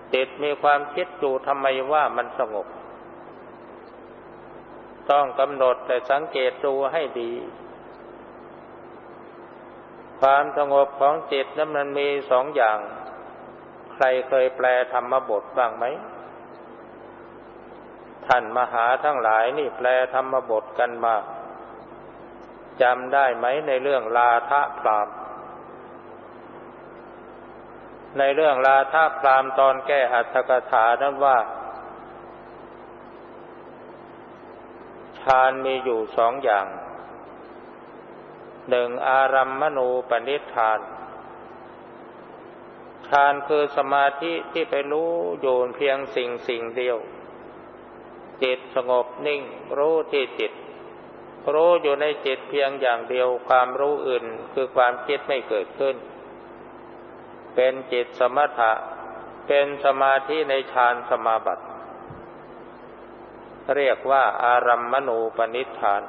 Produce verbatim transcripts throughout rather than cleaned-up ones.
จิตมีความคิดอยู่ทำไมว่ามันสงบต้องกำหนดแต่สังเกตดูให้ดีความสงบของจิตนั้นมันมีสองอย่างใครเคยแปลธรรมบทบ้างไหมท่านมหาทั้งหลายนี่แปลธรรมบทกันมาจำได้ไหมในเรื่องลาทะพราหมณ์ในเรื่องลาทะพราหมณ์ตอนแก้อรรถกถานั้นว่าฌานมีอยู่สองอย่างหนึ่งอารัมมณูปนิชฌานฌานคือสมาธิที่ไปรู้อยู่เพียงสิ่งสิ่งเดียวจิตสงบนิ่งรู้ที่จิตรู้อยู่ในจิตเพียงอย่างเดียวความรู้อื่นคือความคิดไม่เกิดขึ้นเป็นจิตสมถะเป็นสมาธิในฌานสมาบัติเรียกว่าอารัมมณูปนิชฌาน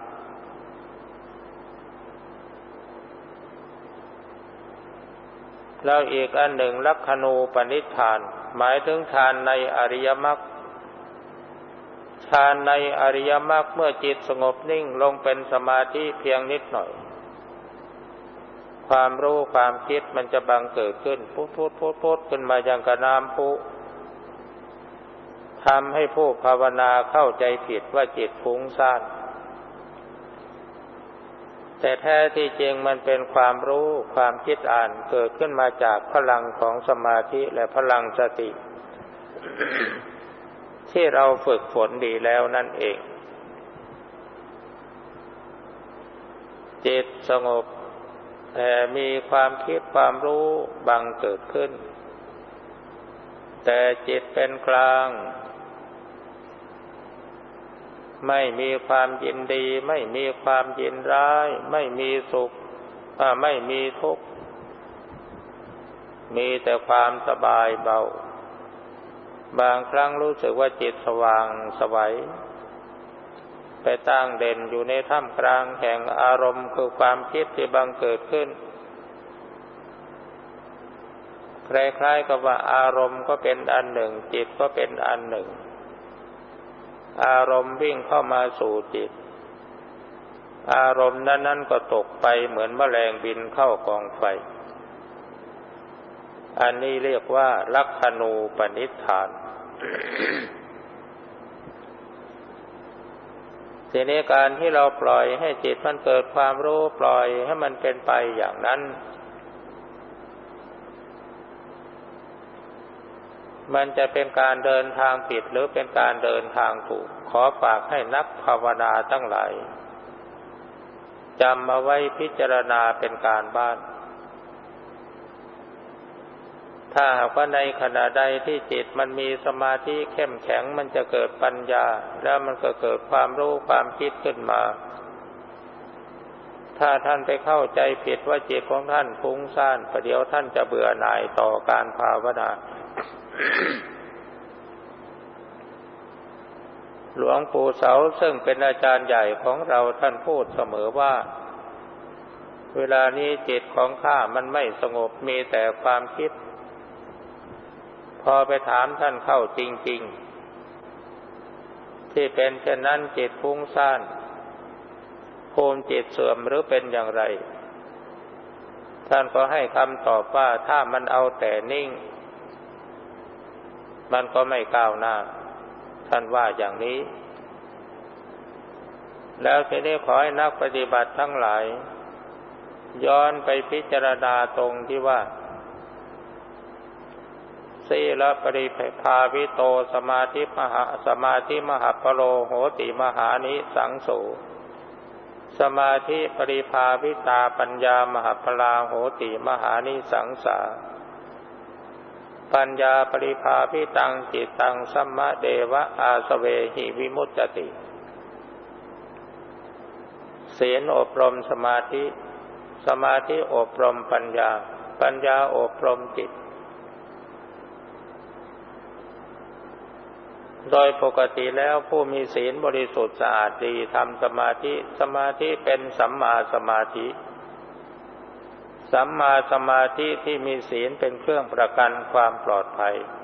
แล้วอีกอันหนึ่งลักขณูปนิชฌานหมายถึงฌานในอริยมรรคฌานในอริยมรรคเมื่อจิตสงบนิ่งลงเป็นสมาธิเพียงนิดหน่อยความรู้ความคิดมันจะบังเกิดขึ้นพุทธพุทธพุทธขึ้นมาอย่างกระน้ำพุทำให้ผู้ภาวนาเข้าใจผิดว่าจิตฟุ้งซ่านแต่แท้ที่จริงมันเป็นความรู้ความคิดอ่านเกิดขึ้นมาจากพลังของสมาธิและพลังสติ ที่เราฝึกฝนดีแล้วนั่นเองจิตสงบแต่มีความคิดความรู้บังเกิดขึ้นแต่จิตเป็นกลางไม่มีความยินดีไม่มีความยินร้ายไม่มีสุขไม่มีทุกข์มีแต่ความสบายเบาบางครั้งรู้สึกว่าจิตสว่างไสวไปตั้งเด่นอยู่ในท่ามกลางแห่งอารมณ์คือความคิดที่บังเกิดขึ้นคล้ายๆกับว่าอารมณ์ก็เป็นอันหนึ่งจิตก็เป็นอันหนึ่งอารมณ์วิ่งเข้ามาสู่จิตอารมณ์นั้นๆก็ตกไปเหมือนแมลงบินเข้ากองไฟอันนี้เรียกว่าลักขณูปนิชฌาน ทีนี้การที่เราปล่อยให้จิตมันเกิดความรู้ปล่อยให้มันเป็นไปอย่างนั้นมันจะเป็นการเดินทางผิดหรือเป็นการเดินทางถูกขอฝากให้นักภาวนาทั้งหลายจำเอาไว้พิจารณาเป็นการบ้านถ้าหากว่าในขณะใดที่จิตมันมีสมาธิเข้มแข็งมันจะเกิดปัญญาแล้วมันก็เกิดความรู้ความคิดขึ้นมาถ้าท่านไปเข้าใจผิดว่าจิตของท่านฟุ้งซ่านประเดี๋ยวท่านจะเบื่อหน่ายต่อการภาวนา หลวงปู่เสาซึ่งเป็นอาจารย์ใหญ่ของเราท่านพูดเสมอว่าเวลานี้จิตของข้ามันไม่สงบมีแต่ความคิดพอไปถามท่านเข้าจริงๆที่เป็นเช่นนั้นจิตฟุ้งซ่านภูมิจิตเสื่อมหรือเป็นอย่างไรท่านก็ให้คำตอบว่าถ้ามันเอาแต่นิ่งมันก็ไม่ก้าวหน้าท่านว่าอย่างนี้แล้วทีนี้ขอให้นักปฏิบัติทั้งหลายย้อนไปพิจารณาตรงที่ว่าสีลปริภาวิโตสมาธิมหาสมาธิมหาปโลโหติมหานิสังโสสมาธิปริภาวิตาปัญญามหาพลาโหติมหานิสังสาปัญญาปริภาวิตังจิตตังสัมมาเดวะอาสเวหิวิมุตติศีลอบรมสมาธิสมาธิอบรมปัญญาปัญญาอบรมจิตโดยปกติแล้วผู้มีศีลบริสุทธิ์สะอาดดีทำสมาธิสมาธิเป็นสัมมาสมาธิสัมมาสมาธิที่มีศีลเป็นเครื่องประกันความปลอดภัย